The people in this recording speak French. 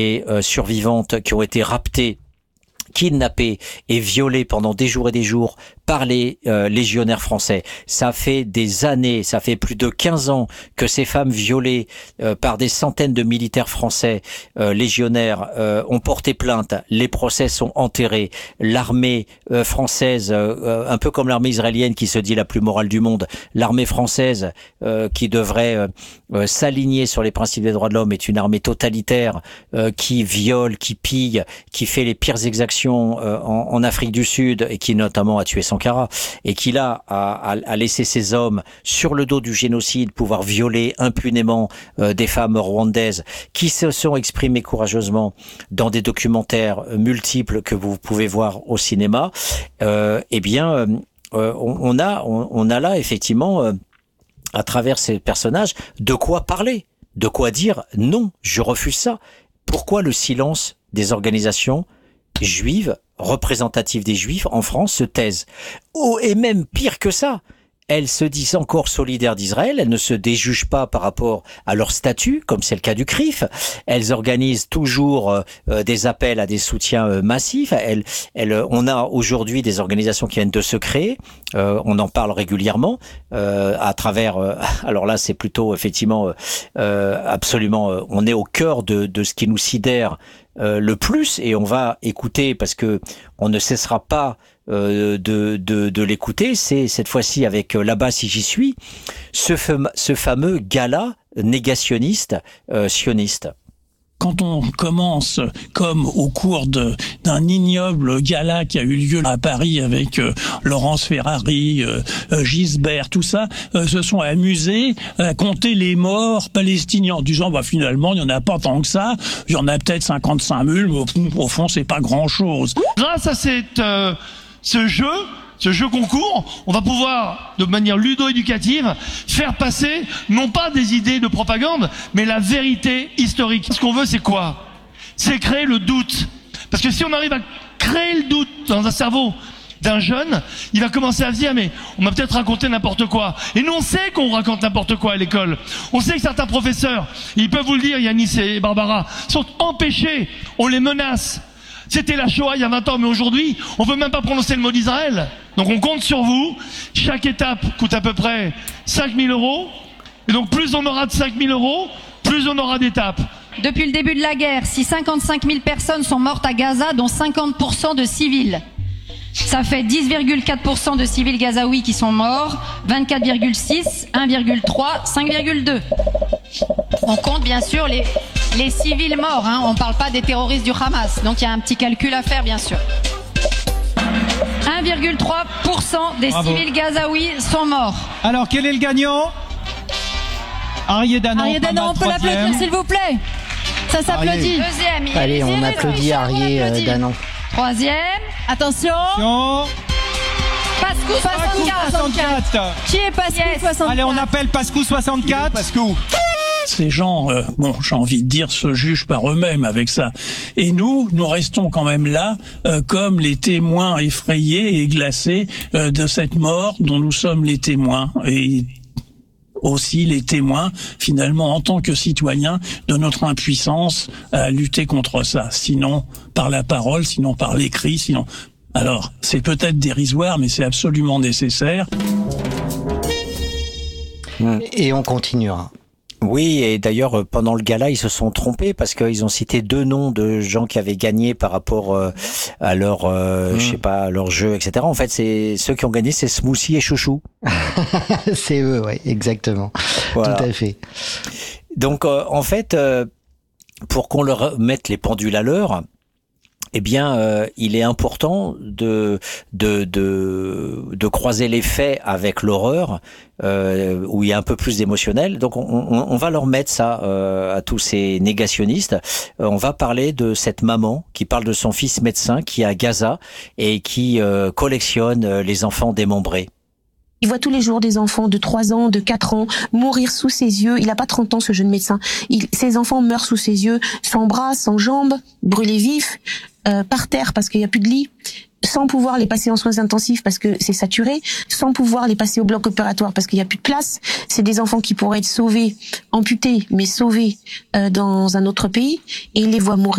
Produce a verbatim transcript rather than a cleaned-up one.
et euh, survivantes qui ont été raptées, kidnappées et violées pendant des jours et des jours par les euh, légionnaires français. Ça fait des années, ça fait plus de quinze ans que ces femmes violées euh, par des centaines de militaires français euh, légionnaires euh, ont porté plainte. Les procès sont enterrés. L'armée euh, française, euh, un peu comme l'armée israélienne qui se dit la plus morale du monde, l'armée française euh, qui devrait euh, euh, s'aligner sur les principes des droits de l'homme est une armée totalitaire euh, qui viole, qui pille, qui fait les pires exactions euh, en, en Afrique du Sud et qui notamment a tué Sankara, et qui là a, a, a laissé ses hommes sur le dos du génocide pouvoir violer impunément euh, des femmes rwandaises qui se sont exprimées courageusement dans des documentaires multiples que vous pouvez voir au cinéma. Euh, eh bien, euh, on, on a on, on a là effectivement euh, à travers ces personnages de quoi parler, de quoi dire non, je refuse ça. Pourquoi le silence des organisations juives, représentatives des juifs en France, se taisent? Oh, et même pire que ça, elles se disent encore solidaires d'Israël, elles ne se déjugent pas par rapport à leur statut, comme c'est le cas du C R I F. Elles organisent toujours euh, des appels à des soutiens euh, massifs. Elles, elles, on a aujourd'hui des organisations qui viennent de se créer. Euh, on en parle régulièrement euh, à travers. Euh, alors là, c'est plutôt effectivement euh, absolument. Euh, on est au cœur de, de ce qui nous sidère euh, le plus, et on va écouter parce que on ne cessera pas Euh, de, de, de l'écouter. C'est cette fois-ci avec euh, là-bas si j'y suis, ce, fam- ce fameux gala négationniste euh, sioniste. Quand on commence, comme au cours de, d'un ignoble gala qui a eu lieu à Paris avec euh, Laurence Ferrari, euh, euh, Gisbert, tout ça, euh, se sont amusés à compter les morts palestiniens en disant bah finalement il y en a pas tant que ça, il y en a peut-être cinquante-cinq mille, mais au, au fond c'est pas grand-chose. Grâce à cette euh, ce jeu, ce jeu concours, on va pouvoir, de manière ludo-éducative, faire passer, non pas des idées de propagande, mais la vérité historique. Ce qu'on veut, c'est quoi? C'est créer le doute. Parce que si on arrive à créer le doute dans un cerveau d'un jeune, il va commencer à se dire, mais on m'a peut-être raconté n'importe quoi. Et nous, on sait qu'on raconte n'importe quoi à l'école. On sait que certains professeurs, ils peuvent vous le dire, Yanis et Barbara, sont empêchés, on les menace. C'était la Shoah il y a vingt ans, mais aujourd'hui, on ne veut même pas prononcer le mot d'Israël. Donc on compte sur vous. Chaque étape coûte à peu près cinq mille euros. Et donc plus on aura de cinq mille euros, plus on aura d'étapes. Depuis le début de la guerre, si cinquante-cinq mille personnes sont mortes à Gaza, dont cinquante pour cent de civils, ça fait dix virgule quatre pour cent de civils gazaouis qui sont morts, vingt-quatre virgule six, un virgule trois, cinq virgule deux. On compte bien sûr les, les civils morts, hein. On ne parle pas des terroristes du Hamas, donc il y a un petit calcul à faire bien sûr. un virgule trois pour cent des Bravo. Civils gazaouis sont morts. Alors quel est le gagnant? Arié Danon. Arié Danon, on peut l'applaudir s'il vous plaît. Ça s'applaudit. Deuxième, il Allez, on applaudit Arié euh, Danon. Troisième, attention. Attention. Pascou soixante-quatre. Qui est Pascou yes. soixante-quatre? Allez, on appelle Pascou soixante-quatre. Pascou. Ces gens, euh, bon, j'ai envie de dire, se jugent par eux-mêmes avec ça. Et nous, nous restons quand même là, euh, comme les témoins effrayés et glacés euh, de cette mort dont nous sommes les témoins. Et aussi les témoins, finalement, en tant que citoyens, de notre impuissance à lutter contre ça. Sinon, par la parole, sinon par l'écrit, sinon... Alors, c'est peut-être dérisoire, mais c'est absolument nécessaire. Et on continuera. Oui, et d'ailleurs, pendant le gala, ils se sont trompés parce qu'ils ont cité deux noms de gens qui avaient gagné par rapport euh, à leur, euh, mmh. je sais pas, leur jeu, et cetera. En fait, c'est ceux qui ont gagné, c'est Smoothie et Chouchou. C'est eux, oui, exactement. Voilà. Tout à fait. Donc, euh, en fait, euh, pour qu'on leur mette les pendules à l'heure, eh bien, euh, il est important de de de de croiser les faits avec l'horreur, euh, où il y a un peu plus d'émotionnel. Donc, on, on, on va leur mettre ça euh, à tous ces négationnistes. Euh, on va parler de cette maman qui parle de son fils médecin qui est à Gaza et qui euh, collectionne les enfants démembrés. Il voit tous les jours des enfants de trois ans, de quatre ans mourir sous ses yeux. Il n'a pas trente ans, ce jeune médecin. Il, ses enfants meurent sous ses yeux, sans bras, sans jambes, brûlés vifs, euh, par terre parce qu'il n'y a plus de lit, sans pouvoir les passer en soins intensifs parce que c'est saturé, sans pouvoir les passer au bloc opératoire parce qu'il n'y a plus de place. C'est des enfants qui pourraient être sauvés, amputés, mais sauvés euh, dans un autre pays, et il les voit mourir.